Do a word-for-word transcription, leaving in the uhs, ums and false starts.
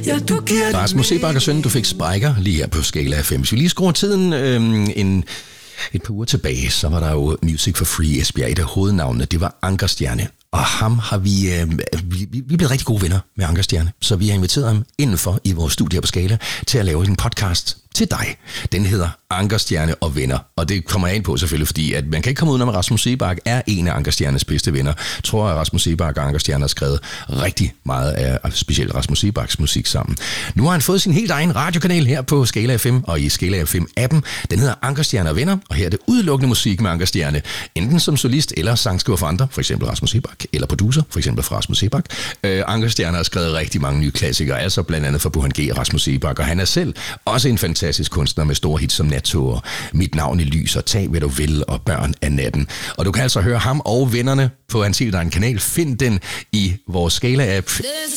Ja, du giver Rasmus Seebach og søn, du fik Spiker lige her på Skala F M. Hvis vi lige skruer tiden øhm, en, et par uger tilbage, så var der jo Music for Free Esbjerg. Et af hovednavnene, det var Anker Stjerne. Og ham har vi, øh, vi, vi er blevet rigtig gode venner med Anker Stjerne. Så vi har inviteret ham indenfor i vores studie på Skala til at lave en podcast til dig. Den hedder Anker Stjerne og Venner. Og det kommer jeg ind på selvfølgelig, fordi at man kan ikke komme udenom, at Rasmus Seebach er en af Anker Stjernes bedste venner. Jeg tror, at Rasmus Seebach og Anker Stjerne har skrevet rigtig meget af specielt Rasmus Seebachs musik sammen. Nu har han fået sin helt egen radiokanal her på Skala F M og i Skala F M-appen. Den hedder Anker Stjerne og Venner, og her er det udelukkende musik med Anker Stjerne. Enten som solist eller sangskriver for andre, for eksempel Rasmus Seebach, eller producer, for eksempel fra Rasmus Seebach. Øh, Anker Stjerne har skrevet rigtig mange nye klassikere, altså blandt andet for Burhan G og Rasmus Seebach, og han er selv også en fantastisk kunstner med store hits som Nattog, Mit navn i lys og Tag hvad du vil og Børn af natten. Og du kan altså høre ham og vennerne på hans helt egen kanal. Find den i vores Skala-app.